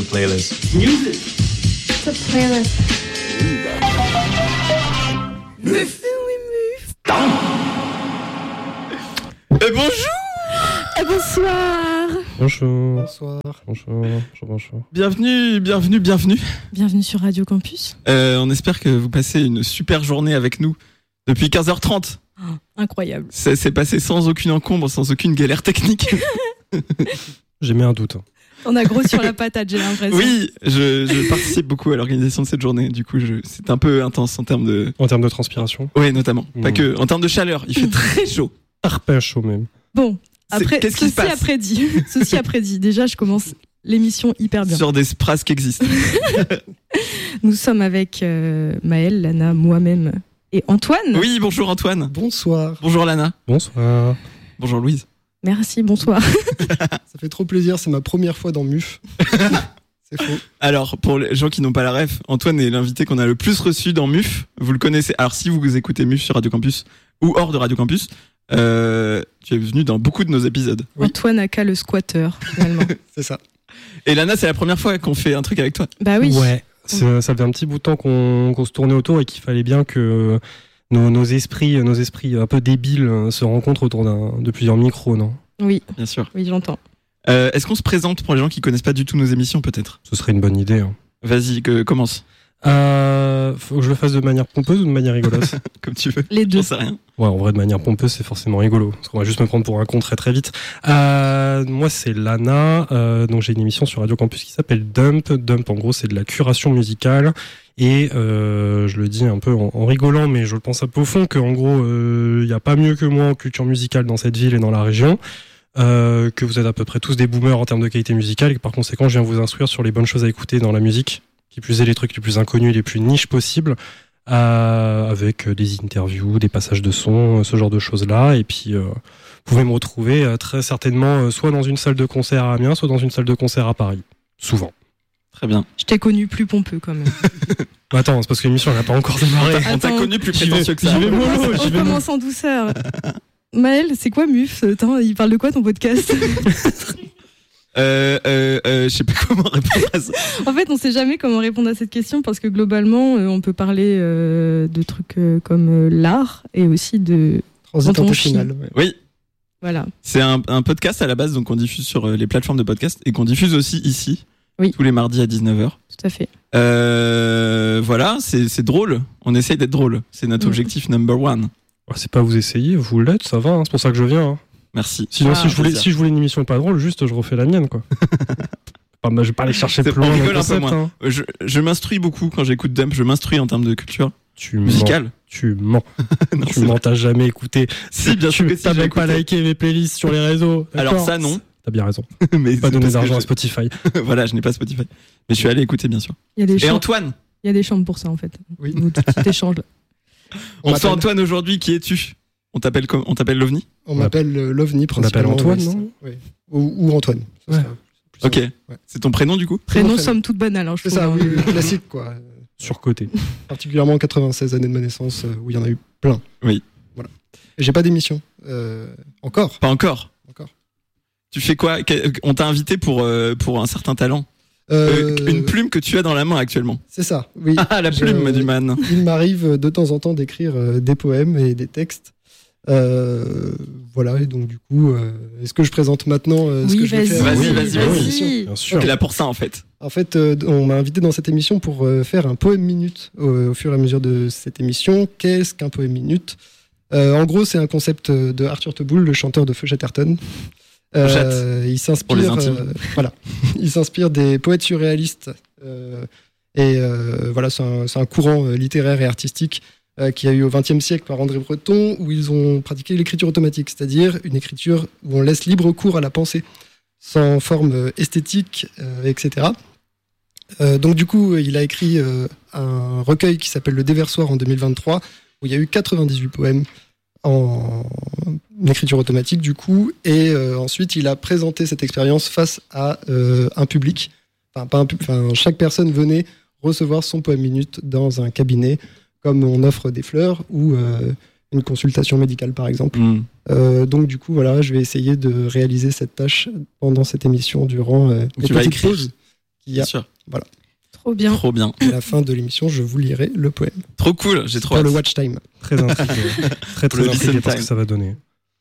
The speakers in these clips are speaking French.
playlist. Music. It's a playlist. Muf. Bonjour. Bonsoir. Bonjour. Bonsoir. Bonjour. Bienvenue. Bienvenue sur Radio Campus. On espère que vous passez une super journée avec nous depuis 15h30. Oh, incroyable. Ça s'est passé sans aucune encombre, sans aucune galère technique. J'ai mis un doute. On a gros sur la patate, j'ai l'impression. Oui, je participe beaucoup à l'organisation de cette journée. Du coup, c'est un peu intense en termes de... En termes de transpiration. Oui, notamment. Pas que. En termes de chaleur, il fait très chaud. Arpège chaud même. Bon, après, Qu'est-ce qui se passe ceci après dit. Déjà, je commence l'émission hyper bien. Sur des phrases qui existent. Nous sommes avec Maëlle, Lana, moi-même et Antoine. Oui, bonjour Antoine. Bonsoir. Bonjour Lana. Bonsoir. Bonjour Louise. Merci, bonsoir. Ça fait trop plaisir, c'est ma première fois dans MUF. C'est faux. Alors, pour les gens qui n'ont pas la ref, Antoine est l'invité qu'on a le plus reçu dans MUF. Vous le connaissez. Alors, si vous écoutez MUF sur Radio Campus ou hors de Radio Campus, tu es venu dans beaucoup de nos épisodes. Oui. Antoine Aka, le squatter, finalement. C'est ça. Et Lana, c'est la première fois qu'on fait un truc avec toi. Bah oui. Ouais. Ça fait un petit bout de temps qu'on se tournait autour et qu'il fallait bien que nos esprits un peu débiles se rencontrent autour de plusieurs micros, non ? Oui, Bien sûr. oui, j'entends. Est-ce qu'on se présente pour les gens qui connaissent pas du tout nos émissions, peut-être ? Ce serait une bonne idée. Hein. Vas-y, commence. Faut que je le fasse de manière pompeuse ou de manière rigolote ? Comme tu veux. Les deux. J'en sais rien. Ouais, en vrai, de manière pompeuse, c'est forcément rigolo. Parce qu'on va juste me prendre pour un con très très vite. Moi, c'est Lana. Donc, j'ai une émission sur Radio Campus qui s'appelle Dump. Dump, en gros, c'est de la curation musicale. Et je le dis un peu en rigolant, mais je le pense un peu au fond, qu'en gros, il n'y a pas mieux que moi en culture musicale dans cette ville et dans la région. Que vous êtes à peu près tous des boomers en termes de qualité musicale. Et que par conséquent, je viens vous instruire sur les bonnes choses à écouter dans la musique. Qui plus est les trucs les plus inconnus, les plus niches possibles. Avec des interviews, des passages de son, ce genre de choses-là. Et puis, vous pouvez me retrouver très certainement soit dans une salle de concert à Amiens, soit dans une salle de concert à Paris. Souvent. Très bien. Je t'ai connu plus pompeux quand même. Attends, c'est parce que l'émission n'a pas encore démarré. On t'a Attends, connu plus prétentieux que ça. On commence en douceur. Maëlle, c'est quoi MUF ? Attends, il parle de quoi ton podcast ? Je sais pas comment répondre à ça. En fait, on sait jamais comment répondre à cette question parce que globalement, on peut parler de trucs comme l'art et aussi de... Transit Quand on intestinal. Ouais. Oui. Voilà. C'est un podcast à la base, donc on diffuse sur les plateformes de podcast et qu'on diffuse aussi ici, Oui. tous les mardis à 19h. Tout à fait. Voilà, c'est drôle. On essaye d'être drôle. C'est notre objectif number one. C'est pas vous essayer, vous l'êtes, ça va, hein, c'est pour ça que je viens. Hein. Merci. Sinon, Ah, si je voulais une émission pas drôle, juste je refais la mienne, quoi. Je vais pas aller chercher C'est plus loin on dans le rigole un peu concept. moins. Hein. Je m'instruis beaucoup quand j'écoute Dump. Je m'instruis en termes de culture Tu mens. musicale. Tu mens. Non, Tu c'est mens, vrai. t'as jamais écouté. Si, bien sûr que si, T'as j'ai même pas écouté. liké mes playlists sur les réseaux. Alors d'accord ça, non. T'as bien raison. Mais Pas c'est donner parce que d'argent à je- Spotify. Voilà, je n'ai pas Spotify. Mais je suis allé écouter, bien sûr. Il y a des Et chambres. Antoine, Il y a des chambres pour ça en fait. Oui. Nous, tout petit échange là. on m'appelle- reçoit Antoine aujourd'hui. Qui es-tu ? On t'appelle l'OVNI ? On m'appelle l'OVNI principalement. Antoine, ouais, non c'est- oui. Ou Antoine. Ça Ouais. sera plus Ok. simple. Ouais. C'est ton prénom du coup ? Prénom prénom. somme toute banale. Hein, je C'est trouve, ça, hein. oui, classique quoi. Surcoté. Particulièrement en 96 années de ma naissance, où il y en a eu plein. Oui. Voilà. Et j'ai pas d'émission. Encore. Pas encore. Encore. Tu fais quoi ? On t'a invité pour un certain talent. Euh, Une plume que tu as dans la main actuellement. C'est ça, oui. Ah, la plume du man. Il m'arrive de temps en temps d'écrire des poèmes et des textes. Voilà, et donc du coup, est-ce que je présente maintenant ce Oui, que je vais faire Vas-y, Oui, vas-y. Bien sûr. T'es là pour ça en fait. En fait, on m'a invité dans cette émission pour faire un poème minute au fur et à mesure de cette émission. Qu'est-ce qu'un poème minute ? En gros, c'est un concept de Arthur Teboul, le chanteur de Feu Chatterton. Il Pour les s'inspire, intimes. voilà, il s'inspire des poètes surréalistes. Voilà, c'est un courant littéraire et artistique qui a eu au XXe siècle par André Breton, où ils ont pratiqué l'écriture automatique, c'est-à-dire une écriture où on laisse libre cours à la pensée, sans forme esthétique, etc. Donc du coup, il a écrit un recueil qui s'appelle Le Déversoir en 2023, où il y a eu 98 poèmes en écriture automatique du coup, et ensuite il a présenté cette expérience face à un public. Chaque personne venait recevoir son poème minute dans un cabinet, comme on offre des fleurs ou une consultation médicale par exemple. Donc du coup voilà, je vais essayer de réaliser cette tâche pendant cette émission durant une tu vas petite écrire. pause qu'il y a. Bien sûr. Trop bien. Trop bien. À la fin de l'émission, je vous lirai le poème. Trop cool. J'ai trop Pour le hâte. watch time. Très intrigué. Très Le intrigué listen par ce time. que ça va donner.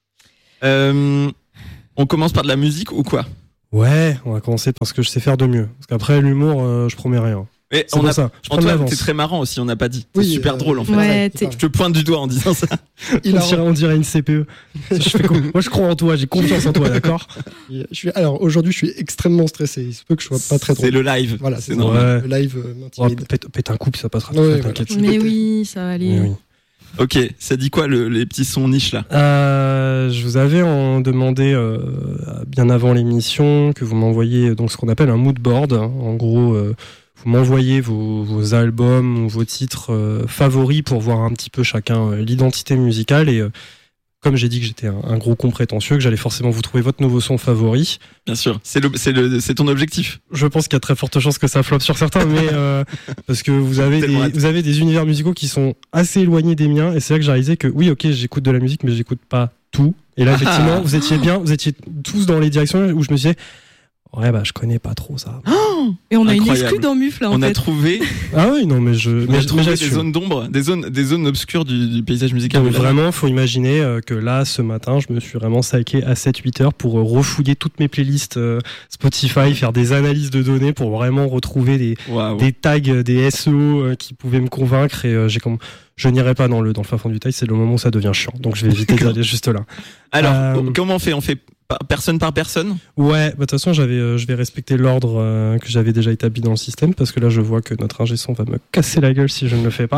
On commence par de la musique ou quoi? Ouais, on va commencer par ce que je sais faire de mieux. Parce qu'après, l'humour, je promets rien. Et C'est on pour a ça. Je prends de Antoine, l'avance. t'es très marrant aussi, on n'a pas dit. C'est Oui, super drôle en fait. Ouais, c'est Je te pointe du doigt en disant ça. On dirait une CPE. Moi, je crois en toi, j'ai confiance en toi, d'accord? Alors aujourd'hui, je suis extrêmement stressé. Il se peut que je sois pas très C'est drôle. le live. Voilà, c'est c'est normal. Le live Oh, m'intimide. pète un coup, puis ça passera. Ouais, T'inquiète. Mais oui, ça va aller. Mais oui. Ok, ça dit quoi les petits sons niches là? Je vous avais demandé bien avant l'émission que vous m'envoyiez donc ce qu'on appelle un mood board. En gros, vous m'envoyez vos albums ou vos titres favoris pour voir un petit peu chacun l'identité musicale. Et comme j'ai dit que j'étais un gros con prétentieux, que j'allais forcément vous trouver votre nouveau son favori. Bien sûr, c'est ton objectif. Je pense qu'il y a très forte chance que ça floppe sur certains, mais parce que vous avez des univers musicaux qui sont assez éloignés des miens, et c'est là que j'ai réalisé que oui, ok, j'écoute de la musique, mais j'écoute pas tout. Et là, effectivement, vous étiez tous dans les directions où je me disais, ouais, bah, je connais pas trop ça. Et on a une Incroyable. exclue dans Muf là en On a fait. trouvé, Ah oui, non, mais on a trouvé des j'assume. zones d'ombre, des zones obscures du paysage musical. Donc vraiment, faut imaginer que là, ce matin, je me suis vraiment saqué à 7-8 heures pour refouiller toutes mes playlists Spotify, faire des analyses de données pour vraiment retrouver Waouh. des tags, des SEO qui pouvaient me convaincre. Et je n'irai pas dans le fin fond du taille, c'est le moment où ça devient chiant. Donc je vais éviter d'aller juste là. Alors, comment on fait? On fait personne par personne? Ouais, bah, de toute façon, je vais respecter l'ordre que j'avais déjà établi dans le système parce que là, je vois que notre ingé son va me casser la gueule si je ne le fais pas.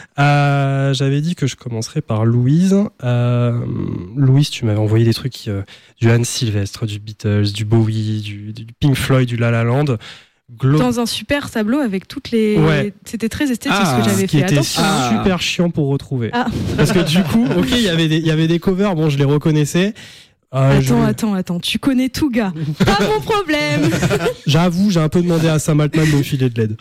J'avais dit que je commencerais par Louise. Louise, tu m'avais envoyé des trucs du Hans Sylvestre, du Beatles, du Bowie, du Pink Floyd, du La La Land. Dans un super tableau avec toutes les. Ouais. C'était très esthétique Ah, ce que j'avais Ce qui fait. était Attention. super chiant pour retrouver. Ah. Parce que du coup, ok, il y avait des covers, bon, je les reconnaissais. Attends, tu connais tout, gars. Pas mon problème. J'avoue, j'ai un peu demandé à Sam Altman de me filer de l'aide.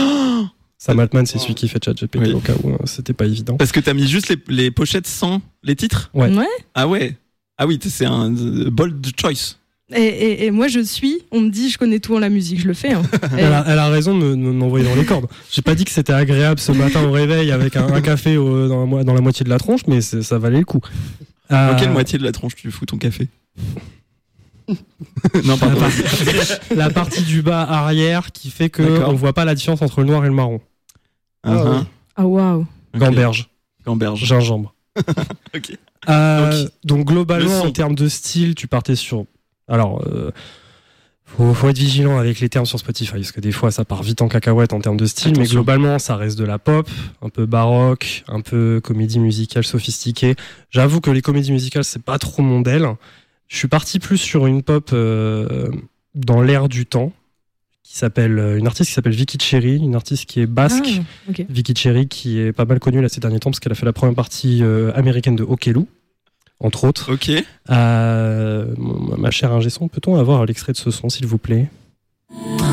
Sam Altman, c'est celui qui fait ChatGPT Oui. au cas où c'était pas évident. Parce que t'as mis juste les pochettes sans les titres? Ouais. Ah ouais. Ah oui, c'est un bold choice. Et moi, on me dit, je connais tout en la musique, je le fais. Hein. Elle a raison de m'envoyer dans les cordes. J'ai pas dit que c'était agréable ce matin au réveil avec un café dans la moitié de la tronche, mais ça valait le coup. Dans quelle moitié de la tronche tu fous ton café? Non, pardon. La partie du bas arrière qui fait que D'accord. on voit pas la différence entre le noir et le marron. Uh-huh. Ah, waouh. Ok. Gamberge, Gamberge. gingembre. Ok. Donc globalement, le son. en termes de style, tu partais sur. Alors, faut être vigilant avec les termes sur Spotify parce que des fois, ça part vite en cacahuète en termes de style. Mais Attention. globalement, ça reste de la pop, un peu baroque, un peu comédie musicale sophistiquée. J'avoue que les comédies musicales, c'est pas trop mon DEL. Je suis parti plus sur une pop dans l'air du temps, une artiste qui s'appelle Vicky Cherry, une artiste qui est basque. Ah, ok. Vicky Cherry qui est pas mal connue là ces derniers temps parce qu'elle a fait la première partie américaine de Okello, entre autres. Ok. Ma chère ingé son, peut-on avoir l'extrait de ce son s'il vous plaît?